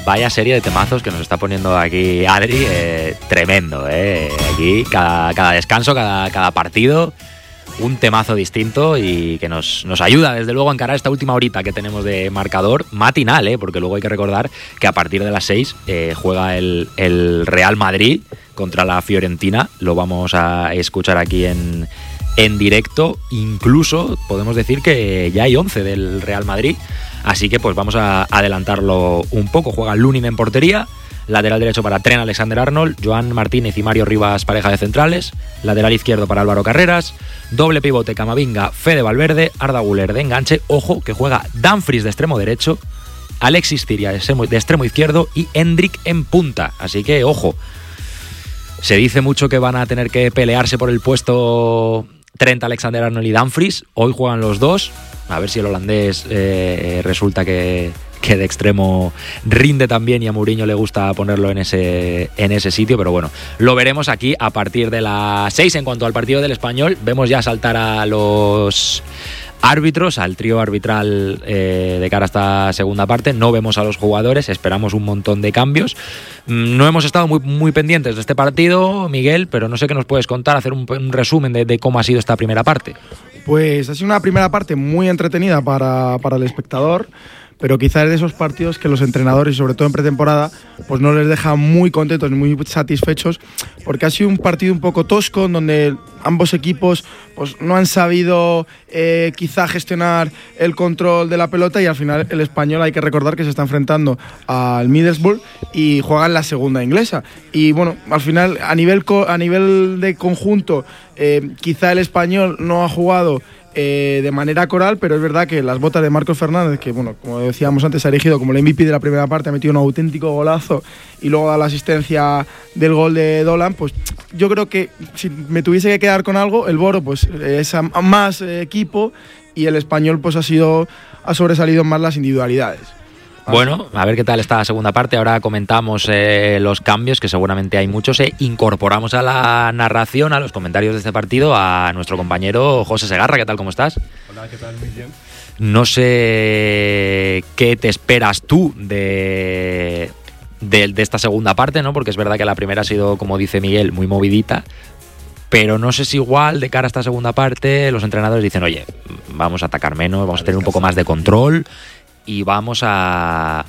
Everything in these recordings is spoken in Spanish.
vaya serie de temazos que nos está poniendo aquí Adri, tremendo, aquí cada descanso, cada partido, un temazo distinto y que nos ayuda desde luego a encarar esta última horita que tenemos de marcador matinal, porque luego hay que recordar que a partir de las 6 juega el Real Madrid contra la Fiorentina, lo vamos a escuchar aquí en directo, incluso podemos decir que ya hay 11 del Real Madrid, así que pues vamos a adelantarlo un poco. Juega Lunin en portería, lateral derecho para Trent Alexander-Arnold, Joan Martínez y Mario Rivas, pareja de centrales, lateral izquierdo para Álvaro Carreras, doble pivote Camavinga, Fede Valverde, Arda Güler de enganche, ojo que juega Dumfries de extremo derecho, Alexis Ciria de extremo izquierdo y Hendrik en punta, así que ojo, se dice mucho que van a tener que pelearse por el puesto Trent Alexander-Arnold y Dumfries, hoy juegan los dos, a ver si el holandés resulta que de extremo rinde también y a Mourinho le gusta ponerlo en ese sitio, pero bueno, lo veremos aquí a partir de las 6. En cuanto al partido del Español, vemos ya saltar a los árbitros, al trío arbitral de cara a esta segunda parte. No vemos a los jugadores, esperamos un montón de cambios. No hemos estado muy pendientes de este partido, Miguel, pero no sé qué nos puedes contar, hacer un resumen de cómo ha sido esta primera parte. Pues ha sido una primera parte muy entretenida para el espectador, pero quizás es de esos partidos que los entrenadores, sobre todo en pretemporada, pues no les deja muy contentos ni muy satisfechos, porque ha sido un partido un poco tosco, en donde ambos equipos pues no han sabido quizá gestionar el control de la pelota, y al final el Español, hay que recordar que se está enfrentando al Middlesbrough y juega en la segunda inglesa. Y bueno, al final a nivel de conjunto, quizá el Español no ha jugado de manera coral, pero es verdad que las botas de Marcos Fernández, que bueno, como decíamos antes, ha erigido como el MVP de la primera parte, ha metido un auténtico golazo y luego da la asistencia del gol de Dolan, pues yo creo que si me tuviese que quedar con algo, el Boro pues es más equipo y el Español pues ha sobresalido más las individualidades. Bueno, a ver qué tal esta segunda parte. Ahora comentamos los cambios, que seguramente hay muchos. Incorporamos a la narración, a los comentarios de este partido, a nuestro compañero José Segarra. ¿Qué tal? ¿Cómo estás? Hola, ¿qué tal? Muy bien. No sé qué te esperas tú de esta segunda parte, ¿no? Porque es verdad que la primera ha sido, como dice Miguel, muy movidita. Pero no sé si igual de cara a esta segunda parte los entrenadores dicen, oye, vamos a atacar menos, vamos a tener un poco más de control y vamos a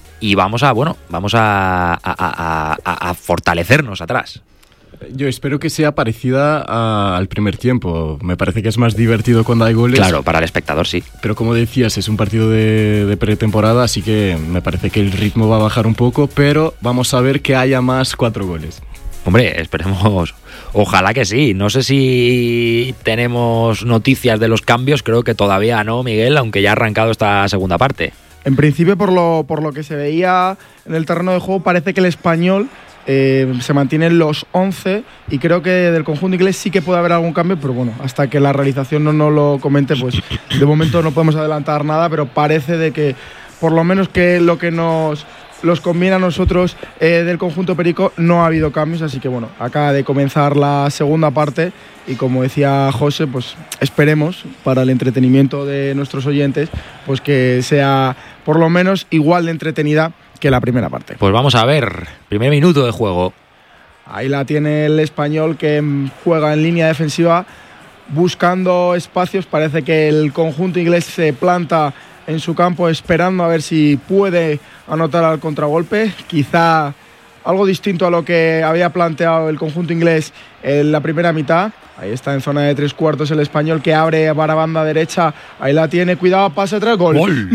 fortalecernos atrás. Yo espero que sea parecida al primer tiempo. Me parece que es más divertido cuando hay goles. Claro, para el espectador sí. Pero como decías, es un partido de pretemporada, así que me parece que el ritmo va a bajar un poco, pero vamos a ver que haya más 4 goles. Hombre, esperemos, ojalá que sí. No sé si tenemos noticias de los cambios, creo que todavía no, Miguel, aunque ya ha arrancado esta segunda parte. En principio, por lo que se veía en el terreno de juego, parece que el Español se mantienen los 11 y creo que del conjunto inglés sí que puede haber algún cambio, pero bueno, hasta que la realización no lo comente, pues de momento no podemos adelantar nada, pero parece de que por lo menos que lo que los conviene a nosotros del conjunto perico no ha habido cambios, así que bueno, acaba de comenzar la segunda parte y como decía José, pues esperemos para el entretenimiento de nuestros oyentes pues que sea por lo menos igual de entretenida que la primera parte. Pues vamos a ver, primer minuto de juego. Ahí la tiene el Español, que juega en línea defensiva buscando espacios. Parece que el conjunto inglés se planta en su campo esperando a ver si puede anotar al contragolpe, quizá algo distinto a lo que había planteado el conjunto inglés en la primera mitad. Ahí está en zona de 3/4 el Español, que abre para banda derecha. Ahí la tiene, cuidado, pase atrás, gol. Gol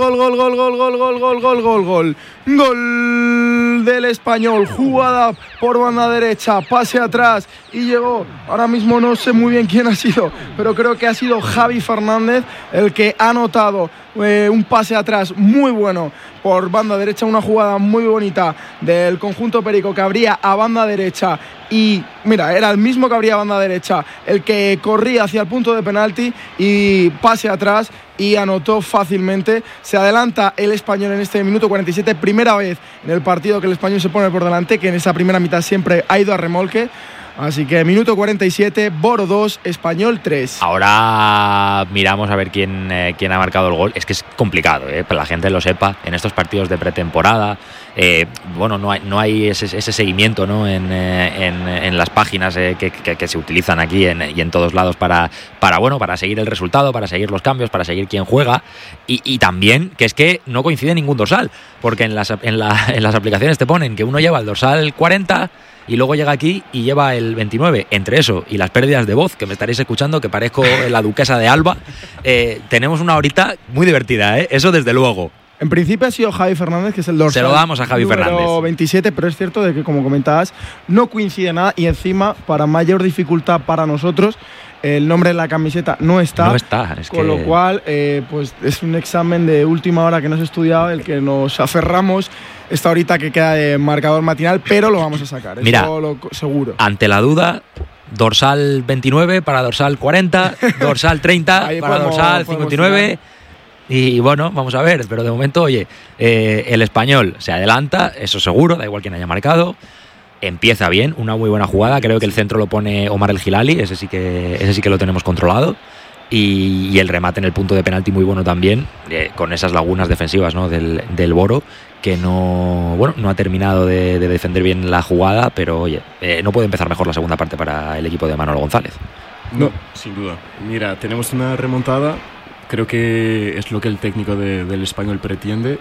del Español, jugada por banda derecha, pase atrás y llegó. Ahora mismo no sé muy bien quién ha sido, pero creo que ha sido Javi Fernández el que ha anotado un pase atrás muy bueno por banda derecha, una jugada muy bonita del conjunto perico que abría a banda derecha y mira, era el mismo que abría a banda derecha el que corría hacia el punto de penalti y pase atrás y anotó fácilmente. Se adelanta el Español en este minuto 47, primera vez en el partido que el Español se pone por delante, que en esa primera mitad siempre ha ido a remolque. Así que minuto 47, Boro 2, Español 3. Ahora miramos a ver quién ha marcado el gol. Es que es complicado, para que la gente lo sepa. En estos partidos de pretemporada, no hay ese seguimiento, ¿no? en las páginas que se utilizan aquí y en todos lados para seguir el resultado, para seguir los cambios, para seguir quién juega. Y también que es que no coincide ningún dorsal, porque en las aplicaciones te ponen que uno lleva el dorsal 40 y luego llega aquí y lleva el 29. Entre eso y las pérdidas de voz, que me estaréis escuchando, que parezco la duquesa de Alba, tenemos una horita muy divertida, eso desde luego. En principio ha sido Javi Fernández, que es el dorsal. Se lo damos a Javi Fernández. Número 27, pero es cierto de que, como comentabas, no coincide nada y encima, para mayor dificultad para nosotros, el nombre de la camiseta no está. Con lo cual, pues es un examen de última hora que no se ha estudiado, el que nos aferramos esta horita que queda de marcador matinal, pero lo vamos a sacar. Mira, eso lo seguro. Ante la duda, dorsal 29 para dorsal 40, dorsal 30 para dorsal 59. Y bueno, vamos a ver, pero de momento, oye, el Español se adelanta, eso seguro, da igual quién haya marcado. Empieza bien, una muy buena jugada. Creo que el centro lo pone Omar El Hilali, ese sí que lo tenemos controlado. Y el remate en el punto de penalti muy bueno también, con esas lagunas defensivas, ¿no? del Boro, que no ha terminado de defender bien la jugada, pero oye, no puede empezar mejor la segunda parte para el equipo de Manolo González. No, sin duda. Mira, tenemos una remontada. Creo que es lo que el técnico del Español pretende,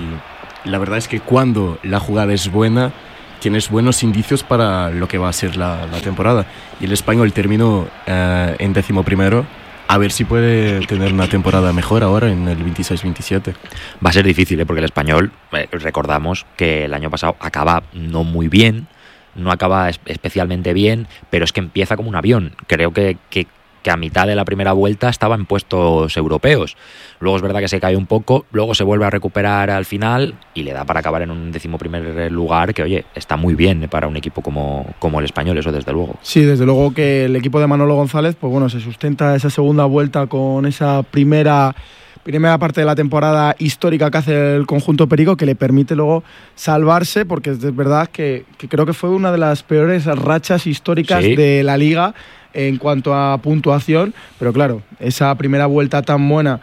y la verdad es que cuando la jugada es buena, tienes buenos indicios para lo que va a ser la temporada. Y el Español terminó en 11º. A ver si puede tener una temporada mejor ahora en el 26-27. Va a ser difícil, porque el Español, recordamos que el año pasado acaba no muy bien, no acaba especialmente bien, pero es que empieza como un avión. Creo que a mitad de la primera vuelta estaba en puestos europeos. Luego es verdad que se cae un poco, luego se vuelve a recuperar al final y le da para acabar en un 11º lugar, que oye, está muy bien para un equipo como el Español, eso desde luego. Sí, desde luego que el equipo de Manolo González, pues bueno, se sustenta esa segunda vuelta con esa primera parte de la temporada histórica que hace el conjunto perico, que le permite luego salvarse, porque es verdad que creo que fue una de las peores rachas históricas de la Liga en cuanto a puntuación, pero claro, esa primera vuelta tan buena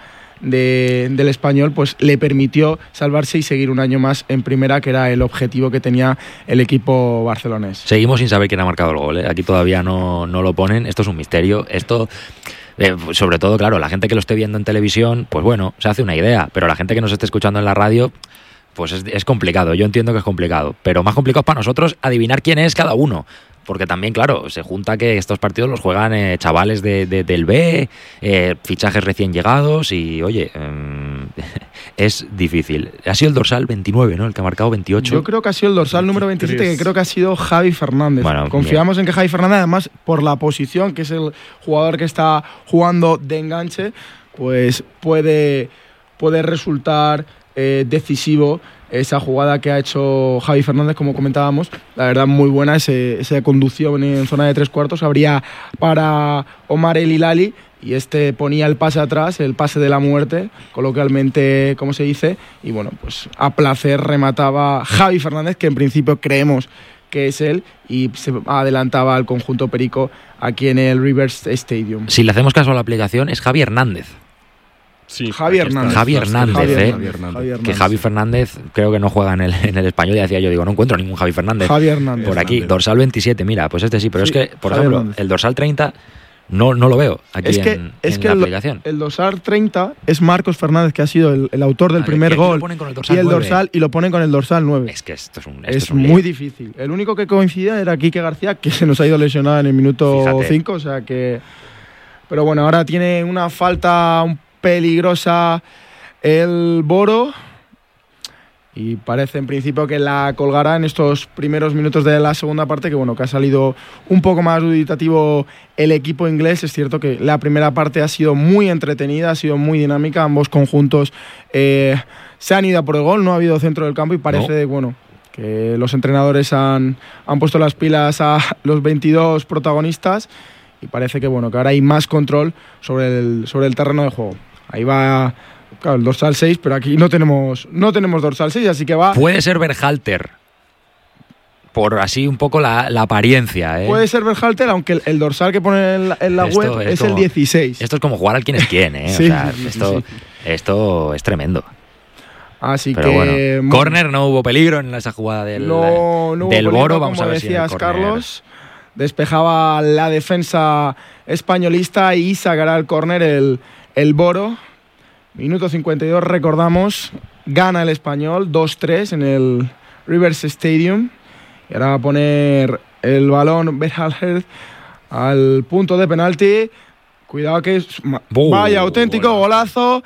del Español pues le permitió salvarse y seguir un año más en primera, que era el objetivo que tenía el equipo barcelonés. Seguimos sin saber quién ha marcado el gol, Aquí todavía no lo ponen, esto es un misterio, esto... sobre todo, claro, la gente que lo esté viendo en televisión, pues bueno, se hace una idea, pero la gente que nos esté escuchando en la radio, pues es complicado. Yo entiendo que es complicado, pero más complicado es para nosotros adivinar quién es cada uno, porque también, claro, se junta que estos partidos los juegan chavales del B, fichajes recién llegados y, oye, es difícil. Ha sido el dorsal 29, ¿no? El que ha marcado 28. Yo creo que ha sido el dorsal número 27, que creo que ha sido Javi Fernández. Bueno, confiamos en que Javi Fernández, además, por la posición, que es el jugador que está jugando de enganche, pues puede resultar decisivo esa jugada que ha hecho Javi Fernández, como comentábamos. La verdad, muy buena esa conducción en zona de 3/4. Habría para Omar El Hilali y ponía el pase atrás, el pase de la muerte, coloquialmente, como se dice, y bueno, pues a placer remataba Javi Fernández, que en principio creemos que es él, y se adelantaba al conjunto perico aquí en el Rivers Stadium. Si le hacemos caso a la aplicación, es Javi Hernández. Sí, Javi Hernández. Que Javi Fernández creo que no juega en el Español, y decía yo, no encuentro ningún Javi Fernández. Javi Hernández. Por aquí, dorsal 27, mira, pues sí, pero es que, por ejemplo, Hernández. El dorsal 30 no lo veo aquí en la aplicación. El dorsal 30 es Marcos Fernández, que ha sido el autor del primer gol, y el dorsal, y lo ponen con el dorsal 9. Es que esto es muy difícil. El único que coincidía era Quique García, que se nos ha ido lesionado en el minuto 5, o sea que... Pero bueno, ahora tiene una falta peligrosa el Boro, y parece en principio que la colgará en estos primeros minutos de la segunda parte, que bueno, que ha salido un poco más duditativo el equipo inglés. Es cierto que la primera parte ha sido muy entretenida, ha sido muy dinámica, ambos conjuntos se han ido a por el gol, no ha habido centro del campo, y parece que los entrenadores han puesto las pilas a los 22 protagonistas, y parece que que ahora hay más control sobre el terreno de juego. Ahí va, claro, el dorsal 6, pero aquí no tenemos dorsal 6, así que va... Puede ser Berhalter. por así un poco la apariencia. Puede ser Berhalter, aunque el dorsal que pone en la web es el 16. Esto es como jugar al quién es quién, Sí, o sea, sí. Esto es tremendo. Así pero que bueno, córner, no hubo peligro en esa jugada del Boro. Vamos a ver decías, si Carlos. Despejaba la defensa españolista y sacará el córner el Boro. Minuto 52, recordamos. Gana el Español 2-3 en el Rivers Stadium. Y ahora va a poner el balón Berhalter al punto de penalti. Cuidado que vaya auténtico golazo,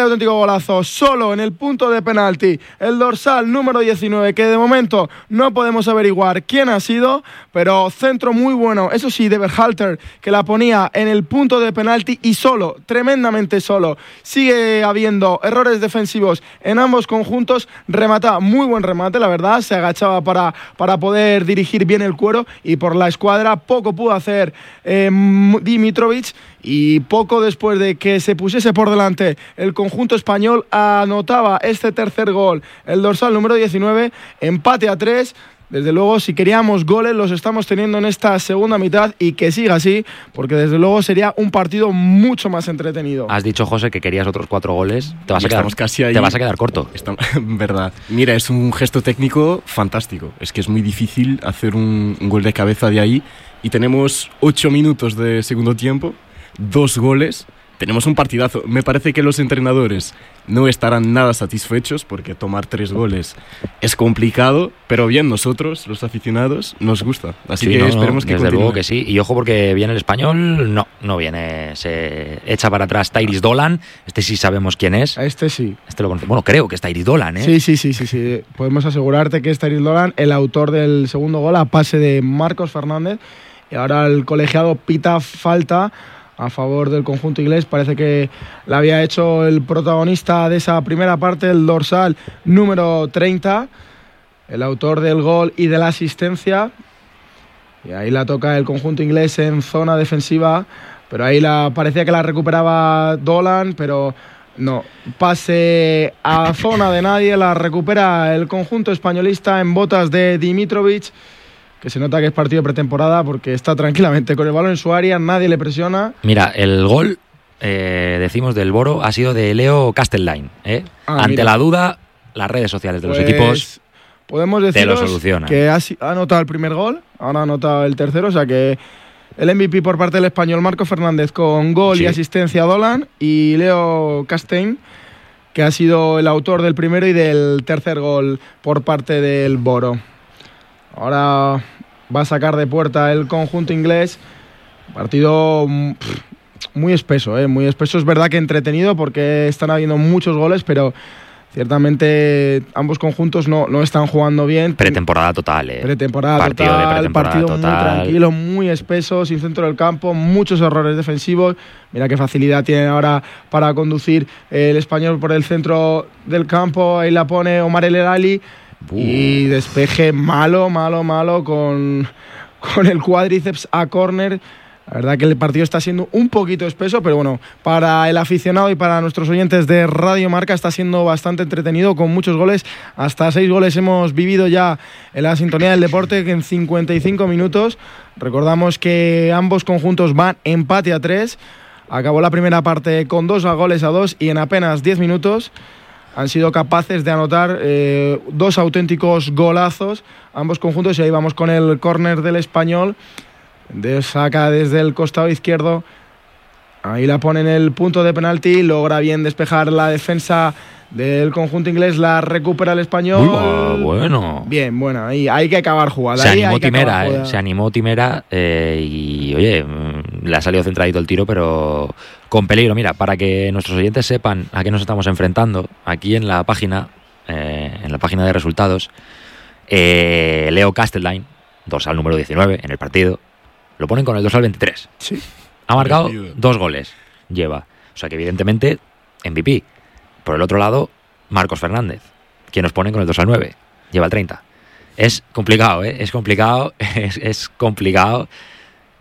solo en el punto de penalti. El dorsal número 19, que de momento no podemos averiguar quién ha sido, pero centro muy bueno, eso sí, de Berhalter, que la ponía en el punto de penalti y solo, tremendamente solo. Sigue habiendo errores defensivos en ambos conjuntos, remata, muy buen remate, la verdad, se agachaba para poder dirigir bien el cuero y por la escuadra poco pudo hacer Dimitrovic. Y poco después de que se pusiese por delante el conjunto español, anotaba este tercer gol el dorsal número 19, empate a 3. Desde luego, si queríamos goles, los estamos teniendo en esta segunda mitad y que siga así, porque desde luego sería un partido mucho más entretenido. Has dicho, José, que querías otros 4 goles. Te vas a quedar corto. Verdad. Mira, es un gesto técnico fantástico. Es que es muy difícil hacer un gol de cabeza de ahí. Y tenemos 8 minutos de segundo tiempo. 2 goles, tenemos un partidazo. Me parece que los entrenadores no estarán nada satisfechos porque tomar 3 goles es complicado, pero bien, nosotros, los aficionados, nos gusta. Así que esperemos que desde continúe. luego que sí. Y ojo porque viene el Español, no viene, se echa para atrás Tyrese Dolan. Este sí sabemos quién es. Este sí. Este lo conoce. Bueno, creo que es Tyrese Dolan, ¿eh? Sí. Podemos asegurarte que es Tyrese Dolan, el autor del segundo gol a pase de Marcos Fernández. Y ahora el colegiado pita falta a favor del conjunto inglés. Parece que la había hecho el protagonista de esa primera parte, el dorsal número 30, el autor del gol y de la asistencia. Y ahí la toca el conjunto inglés en zona defensiva, pero ahí parecía que la recuperaba Dolan, pero no. Pase a zona de nadie, la recupera el conjunto españolista en botas de Dimitrovic, que se nota que es partido de pretemporada porque está tranquilamente con el balón en su área, nadie le presiona. Mira, el gol, decimos, del Boro ha sido de Leo Castelline. Ante la duda, las redes sociales de los equipos podemos te lo solucionan. Que ha anotado el primer gol, ahora ha anotado el tercero, o sea que el MVP por parte del español Marco Fernández con gol y asistencia a Dolan, y Leo Castelline, que ha sido el autor del primero y del tercer gol por parte del Boro. Ahora va a sacar de puerta el conjunto inglés. Partido muy espeso, muy espeso. Es verdad que entretenido porque están habiendo muchos goles, pero ciertamente ambos conjuntos no están jugando bien. Pretemporada total, Partido muy tranquilo, muy espeso, sin centro del campo, muchos errores defensivos. Mira qué facilidad tiene ahora para conducir el español por el centro del campo. Ahí la pone Omar El Helali. Y despeje malo con el cuádriceps a córner. La verdad que el partido está siendo un poquito espeso, pero bueno, para el aficionado y para nuestros oyentes de Radio Marca está siendo bastante entretenido, con muchos goles. Hasta 6 goles hemos vivido ya en la sintonía del deporte, que en 55 minutos. Recordamos que ambos conjuntos van empate a 3. Acabó la primera parte con 2-2 y en apenas 10 minutos han sido capaces de anotar 2 auténticos golazos ambos conjuntos. Y ahí vamos con el córner del español. Saca desde el costado izquierdo. Ahí la pone en el punto de penalti. Logra bien despejar la defensa del conjunto inglés. La recupera el español. Bueno. Bien, bueno. Ahí hay que acabar jugada. Se animó Timera y, oye, le ha salido centradito el tiro, pero con peligro. Mira, para que nuestros oyentes sepan a qué nos estamos enfrentando, aquí en la página de resultados, Leo Castelline, dorsal número 19 en el partido, lo ponen con el dorsal 23. Sí. Ha marcado 2 goles. Lleva. O sea que evidentemente MVP. Por el otro lado, Marcos Fernández, quien nos pone con el dorsal 9. Lleva el 30. Es complicado, Es complicado. Es complicado.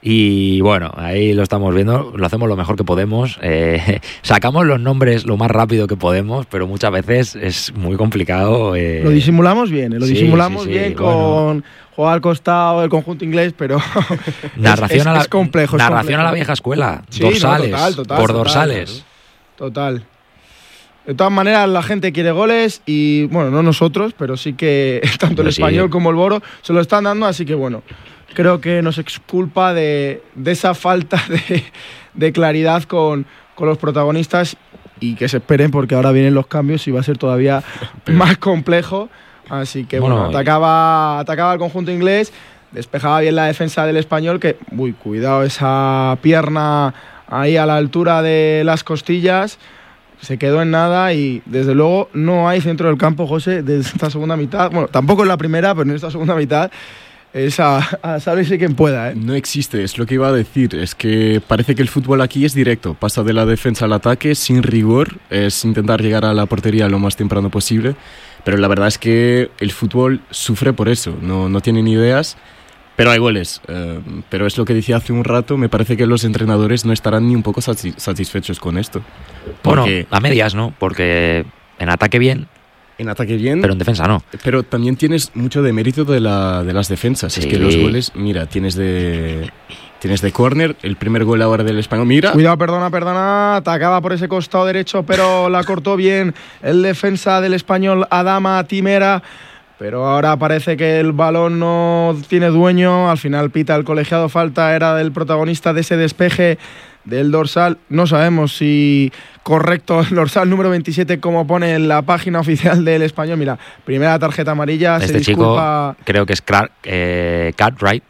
Y bueno, ahí lo estamos viendo, lo hacemos lo mejor que podemos, sacamos los nombres lo más rápido que podemos, pero muchas veces es muy complicado. Lo disimulamos bien, bien con jugar al costado del conjunto inglés, pero narración es complejo. Narración a la vieja escuela, sí, dorsales, no, total, por dorsales. Total. De todas maneras, la gente quiere goles y, bueno, no nosotros, pero sí que tanto el Español como el Boro se lo están dando, así que, bueno, creo que nos exculpa de esa falta de claridad con los protagonistas y que se esperen porque ahora vienen los cambios y va a ser todavía más complejo. Así que, bueno, atacaba el conjunto inglés, despejaba bien la defensa del Español, que, cuidado, esa pierna ahí a la altura de las costillas. Se quedó en nada y, desde luego, no hay centro del campo, José, de esta segunda mitad. Bueno, tampoco en la primera, pero en esta segunda mitad es a sálvese quien pueda, ¿eh? No existe, es lo que iba a decir. Es que parece que el fútbol aquí es directo. Pasa de la defensa al ataque sin rigor. Es intentar llegar a la portería lo más temprano posible. Pero la verdad es que el fútbol sufre por eso. No tienen ideas. Pero hay goles, pero es lo que decía hace un rato, me parece que los entrenadores no estarán ni un poco satisfechos con esto. Bueno, a medias, ¿no? Porque en ataque bien, pero en defensa no. Pero también tienes mucho de mérito de las defensas. Sí. Es que los goles, mira, tienes de córner, el primer gol ahora del Español, mira. Cuidado, perdona, atacaba por ese costado derecho, pero la cortó bien el defensa del Español, Adama Timera. Pero ahora parece que el balón no tiene dueño. Al final pita el colegiado falta. Era del protagonista de ese despeje del dorsal. No sabemos si correcto el dorsal número 27 como pone en la página oficial del Español. Mira, primera tarjeta amarilla. Este se disculpa. Chico creo que es Cartwright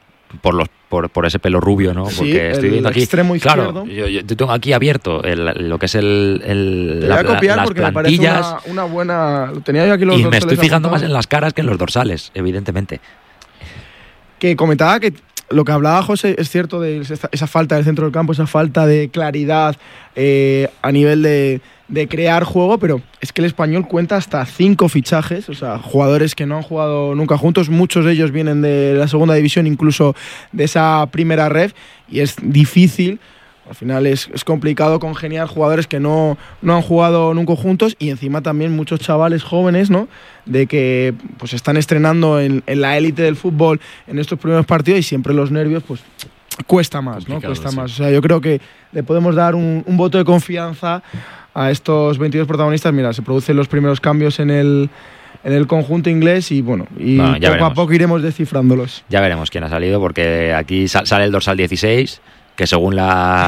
por ese pelo rubio, ¿no? Porque sí, estoy viendo aquí. Extremo izquierdo. Claro, yo tengo aquí abierto lo que es las porque plantillas. Me parece una buena. Lo tenía yo aquí los y me estoy fijando más en las caras que en los dorsales, evidentemente. Que comentaba que lo que hablaba José es cierto de esa falta del centro del campo, esa falta de claridad a nivel de crear juego, pero es que el Español cuenta hasta 5 fichajes, o sea, jugadores que no han jugado nunca juntos, muchos de ellos vienen de la segunda división, incluso de esa primera ref, y es difícil, al final es complicado congeniar jugadores que no han jugado nunca juntos, y encima también muchos chavales jóvenes, ¿no?, de que pues están estrenando en la élite del fútbol en estos primeros partidos, y siempre los nervios pues cuesta más, ¿no? Cuesta más. O sea, yo creo que le podemos dar un voto de confianza a estos 22 protagonistas. Mira, se producen los primeros cambios en el conjunto inglés y poco a poco iremos descifrándolos. Ya veremos quién ha salido, porque aquí sale el dorsal 16, que según la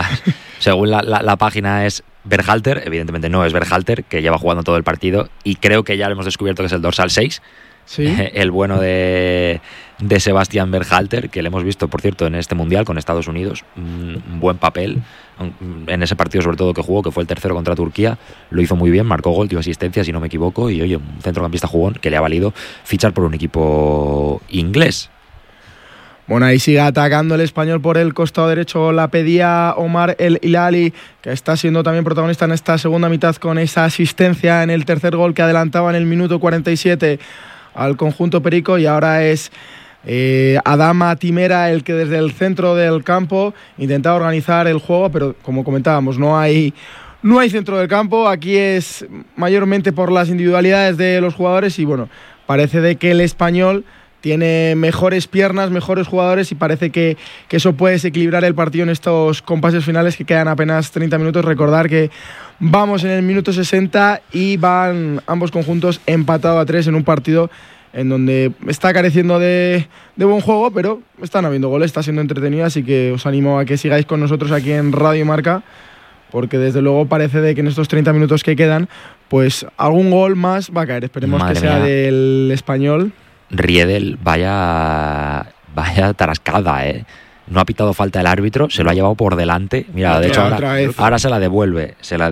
página es Berhalter. Evidentemente no es Berhalter, que lleva jugando todo el partido, y creo que ya lo hemos descubierto que es el dorsal 6. ¿Sí? El bueno de Sebastián Berhalter, que le hemos visto, por cierto, en este Mundial con Estados Unidos, un buen papel en ese partido, sobre todo que jugó, que fue el tercero contra Turquía. Lo hizo muy bien, marcó gol, dio asistencia, si no me equivoco, y oye, un centrocampista jugón que le ha valido fichar por un equipo inglés. Bueno, ahí sigue atacando el Español por el costado derecho, la pedía Omar El Hilali, que está siendo también protagonista en esta segunda mitad con esa asistencia en el tercer gol que adelantaba en el minuto 47 al conjunto perico, y ahora es Adama Timera el que desde el centro del campo intentaba organizar el juego, pero como comentábamos, no hay centro del campo. Aquí es mayormente por las individualidades de los jugadores, y bueno, parece de que el Español tiene mejores piernas, mejores jugadores, y parece que eso puede desequilibrar el partido en estos compases finales que quedan apenas 30 minutos. Recordar que vamos en el minuto 60 y van ambos conjuntos empatados a 3 en un partido en donde está careciendo de buen juego, pero están habiendo goles, está siendo entretenido, así que os animo a que sigáis con nosotros aquí en Radio Marca, porque desde luego parece de que en estos 30 minutos que quedan, pues algún gol más va a caer. Esperemos que sea del Español. Riedel, vaya tarascada, no ha pitado falta el árbitro, se lo ha llevado por delante. Mira, de hecho ahora se la devuelve.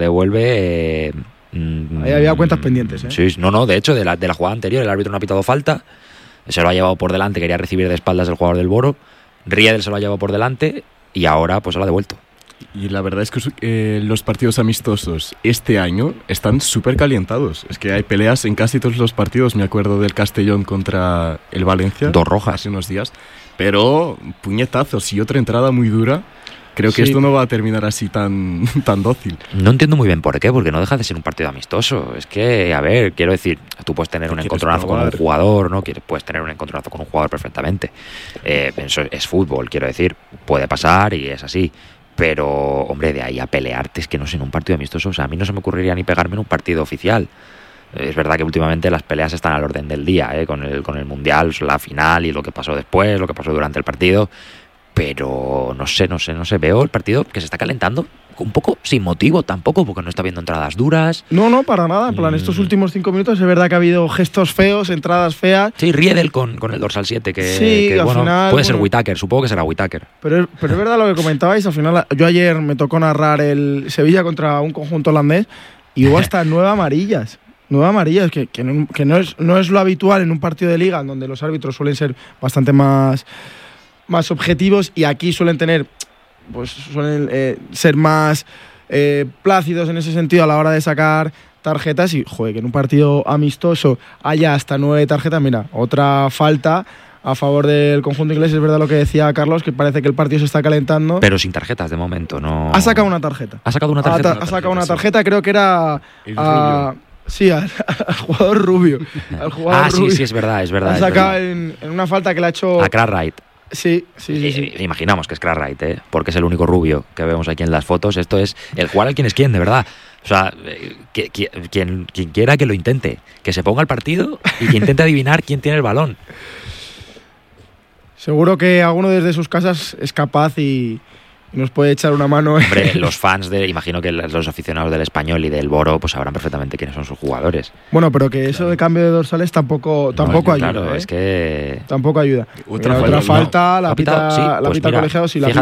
Ahí había cuentas pendientes, Sí, no, de hecho de la jugada anterior el árbitro no ha pitado falta, se lo ha llevado por delante, quería recibir de espaldas el jugador del Boro, Riedel se lo ha llevado por delante y ahora pues se lo ha devuelto. Y la verdad es que los partidos amistosos este año están súper calientados. Es que hay peleas en casi todos los partidos. Me acuerdo del Castellón contra el Valencia. 2 rojas. Hace unos días. pero puñetazos y otra entrada muy dura. Creo que esto no va a terminar así tan dócil. No entiendo muy bien por qué, porque no deja de ser un partido amistoso. Es que, a ver, quiero decir, tú puedes tener un encontronazo con un jugador, ¿no? Puedes tener un encontronazo con un jugador perfectamente. Eso es fútbol, quiero decir, puede pasar y es así. Pero, hombre, de ahí a pelearte, es que no sé, en un partido amistoso, o sea, a mí no se me ocurriría ni pegarme en un partido oficial. Es verdad que últimamente las peleas están al orden del día, con el Mundial, la final y lo que pasó después, lo que pasó durante el partido. Pero no sé, veo el partido que se está calentando un poco sin motivo tampoco, porque no está viendo entradas duras. No, para nada. En plan, estos últimos 5 minutos es verdad que ha habido gestos feos, entradas feas. Sí, Riedel con el dorsal 7, que, sí, que bueno, final, puede ser Whittaker, supongo que será Whittaker. Pero es verdad lo que comentabais, al final yo ayer me tocó narrar el Sevilla contra un conjunto holandés y hubo hasta 9 amarillas. 9 amarillas, que no es lo habitual en un partido de liga, en donde los árbitros suelen ser bastante más objetivos y aquí suelen ser más plácidos en ese sentido a la hora de sacar tarjetas y, joder, que en un partido amistoso haya hasta 9 tarjetas. Mira, otra falta a favor del conjunto inglés. Es verdad lo que decía Carlos, que parece que el partido se está calentando. Pero sin tarjetas de momento, ¿no? Ha sacado una tarjeta. ¿Ha sacado una tarjeta? Ha sacado una tarjeta, creo que era... Sí, al jugador rubio. Rubio. Sí, es verdad. Ha sacado en una falta que le ha hecho... A Cartwright. Sí. Imaginamos que es Cartwright, porque es el único rubio que vemos aquí en las fotos. Esto es el cual al quién es quién, de verdad. O sea, quien quiera que lo intente, que se ponga al partido y que intente adivinar quién tiene el balón. Seguro que alguno desde sus casas es capaz y nos puede echar una mano. Hombre, los fans imagino que los aficionados del Español y del Boro pues sabrán perfectamente quiénes son sus jugadores. Bueno, pero que eso de cambio de dorsales tampoco ayuda. Claro, es que... Tampoco ayuda. Otra falta, la pita colegiado, sí, la pita